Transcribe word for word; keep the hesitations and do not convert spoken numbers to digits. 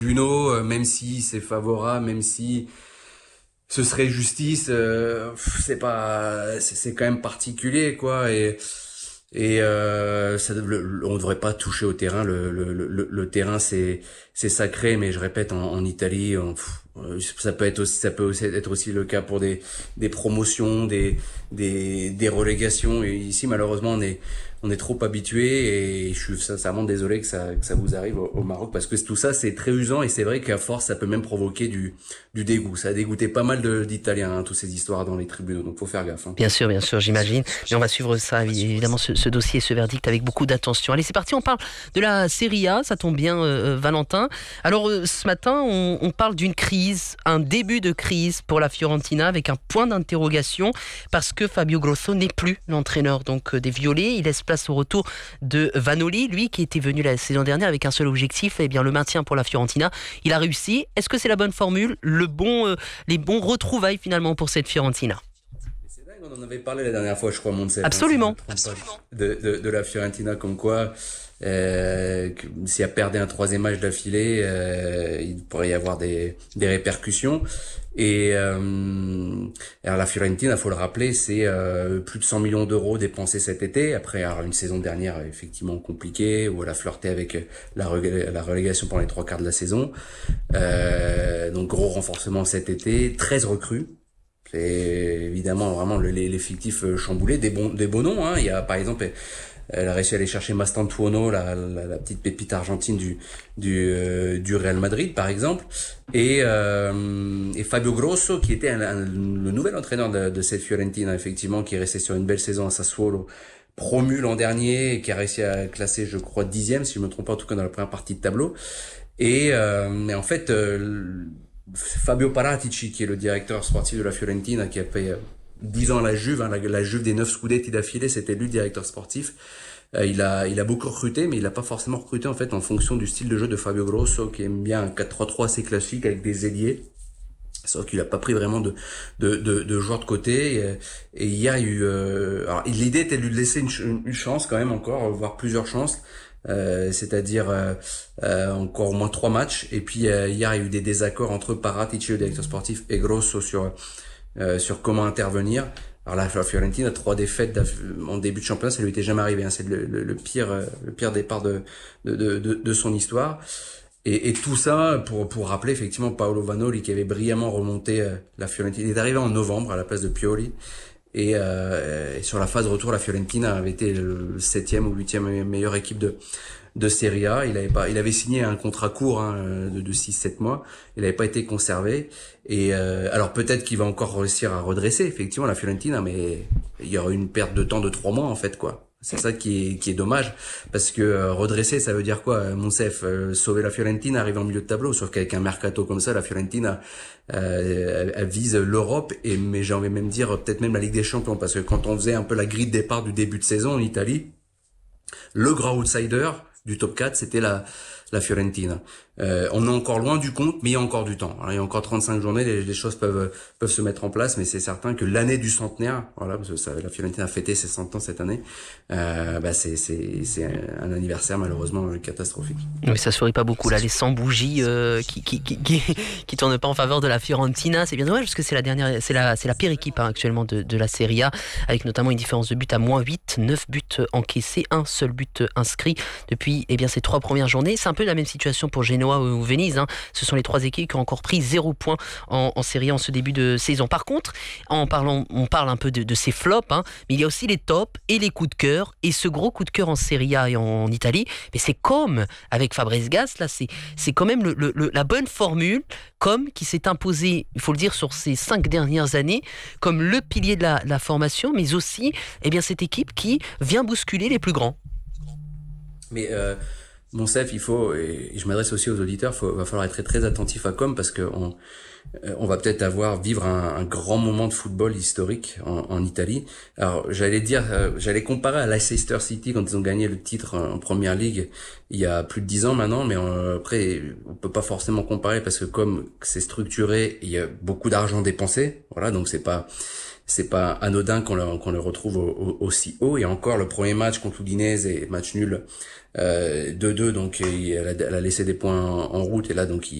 Bruno, euh, même si c'est favorable, même si ce serait justice, euh, c'est pas, c'est, c'est quand même particulier, quoi. Et et euh, ça, le, on devrait pas toucher au terrain. Le, le, le, le terrain, c'est c'est sacré, mais je répète, en, en Italie, on, pff, ça peut être aussi, ça peut aussi être aussi le cas pour des des promotions, des des des relégations. Et ici, malheureusement, on est on est trop habitué, et je suis sincèrement désolé que ça que ça vous arrive au, au Maroc, parce que tout ça c'est très usant, et c'est vrai qu'à force ça peut même provoquer du du dégoût. Ça a dégoûté pas mal de, d'Italiens, hein, toutes ces histoires dans les tribunaux, donc faut faire gaffe. Hein. Bien sûr, bien sûr, j'imagine. Mais on va suivre ça, évidemment, ce, ce dossier, ce verdict avec beaucoup d'attention. Allez, c'est parti, on parle de la Serie A, ça tombe bien, euh, Valentin. Alors, euh, ce matin, on, on parle d'une crise, un début de crise pour la Fiorentina, avec un point d'interrogation, parce que Fabio Grosso n'est plus l'entraîneur donc, euh, des Violets. Il laisse place au retour de Vanoli, lui qui était venu la saison dernière avec un seul objectif, eh bien, le maintien pour la Fiorentina. Il a réussi. Est-ce que c'est la bonne formule, le bon, euh, les bons retrouvailles finalement pour cette Fiorentina? On en avait parlé la dernière fois, je crois, Montse. Absolument. Hein, si de, de, de la Fiorentina, comme quoi, euh, que, si elle perdait un troisième match d'affilée, euh, il pourrait y avoir des, des répercussions. Et euh, alors la Fiorentina, faut le rappeler, c'est euh, plus de cent millions d'euros dépensés cet été, après alors, une saison dernière effectivement compliquée, où elle a flirté avec la, relé- la relégation pendant les trois quarts de la saison. Euh, donc gros renforcement cet été, treize recrues. C'est évidemment vraiment le, l'effectif chamboulé, des bons, des beaux noms. Hein. Il y a par exemple, elle a réussi à aller chercher Mastantuono, la, la, la petite pépite argentine du du, euh, du Real Madrid par exemple, et, euh, et Fabio Grosso qui était un, un, le nouvel entraîneur de, de cette Fiorentina, effectivement, qui est resté sur une belle saison à Sassuolo, promu l'an dernier, et qui a réussi à classer, je crois, dixième, si je me trompe pas, en tout cas dans la première partie de tableau. Et euh, mais en fait. Euh, Fabio Paratici, qui est le directeur sportif de la Fiorentina, qui a fait dix ans à la Juve, hein, la, la Juve des neuf scudetti d'affilée, c'était lui le directeur sportif. Euh, il a, il a beaucoup recruté, mais il a pas forcément recruté en fait en fonction du style de jeu de Fabio Grosso, qui aime bien un quatre trois trois assez classique avec des ailiers. Sauf qu'il a pas pris vraiment de de de, de joueurs de côté. Et, et il y a eu, euh, alors l'idée était de lui laisser une, une chance quand même encore, voire plusieurs chances. Euh, c'est-à-dire euh, euh, encore au moins trois matchs, et puis euh, hier il y a eu des désaccords entre Paratici, le directeur sportif, et Grosso sur euh, sur comment intervenir. Alors là, la Fiorentina a trois défaites en début de championnat, ça lui était jamais arrivé, hein. C'est le, le, le pire le pire départ de de de, de son histoire. Et, et tout ça pour pour rappeler effectivement Paolo Vanoli, qui avait brillamment remonté euh, la Fiorentina. Il est arrivé en novembre à la place de Pioli. Et, euh, et sur la phase retour, la Fiorentina avait été le septième ou huitième meilleure équipe de de Serie A. Il avait pas, il avait signé un contrat court, hein, de, de six sept mois. Il n'avait pas été conservé. Et euh, alors peut-être qu'il va encore réussir à redresser effectivement la Fiorentina, mais il y aura une perte de temps de trois mois en fait, quoi. C'est ça qui est qui est dommage, parce que euh, redresser, ça veut dire quoi, Monsef, euh, sauver la Fiorentina, arriver en milieu de tableau, sauf qu'avec un mercato comme ça, la Fiorentina euh, elle, elle vise l'Europe, et mais j'ai envie de même dire peut-être même la Ligue des Champions, parce que quand on faisait un peu la grille de départ du début de saison en Italie, le grand outsider du top quatre, c'était la la Fiorentina. Euh, on est encore loin du compte, mais il y a encore du temps. Alors, il y a encore trente-cinq journées, les, les choses peuvent peuvent se mettre en place, mais c'est certain que l'année du centenaire, voilà, parce que ça, la Fiorentina a fêté ses cent ans cette année, euh, bah c'est c'est c'est un, un anniversaire malheureusement catastrophique. Mais ça sourit pas beaucoup là, les cent bougies euh, qui, qui qui qui qui tournent pas en faveur de la Fiorentina. C'est bien dommage, parce que c'est la dernière, c'est la c'est la pire équipe, hein, actuellement de de la Serie A, avec notamment une différence de but à moins huit, neuf buts encaissés, un seul but inscrit depuis eh bien ces trois premières journées. C'est un peu la même situation pour Genoa ou Venise, hein. Ce sont les trois équipes qui ont encore pris zéro point en, en Serie A en ce début de saison. Par contre, en parlant, on parle un peu de, de ces flops, hein, mais il y a aussi les tops et les coups de cœur. Et ce gros coup de cœur en Serie A et en, en Italie, mais c'est comme avec Fabregas, là, c'est, c'est quand même le, le, le, la bonne formule, comme qui s'est imposé, il faut le dire, sur ces cinq dernières années, comme le pilier de la, la formation, mais aussi eh bien, cette équipe qui vient bousculer les plus grands. Mais euh... Monsef, il faut, et je m'adresse aussi aux auditeurs, il va falloir être très, très attentif à com, parce que on, on va peut-être avoir vivre un, un grand moment de football historique en, en Italie. Alors j'allais dire, euh, j'allais comparer à Leicester City quand ils ont gagné le titre en Première Ligue il y a plus de dix ans maintenant, mais euh, après on peut pas forcément comparer, parce que comme c'est structuré, il y a beaucoup d'argent dépensé, voilà, donc c'est pas c'est pas anodin qu'on le, qu'on le retrouve au, au, aussi haut. Et encore, le premier match contre l'Udinese et match nul euh, deux deux, donc il, elle, a, elle a laissé des points en, en route, et là donc il